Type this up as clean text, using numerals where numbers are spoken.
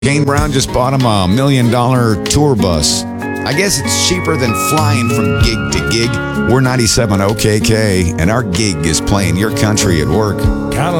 Kane Brown just bought him $1 million tour bus. I guess it's cheaper than flying from gig to gig. We're 97 OKK, and our gig is playing your country at work. Kind of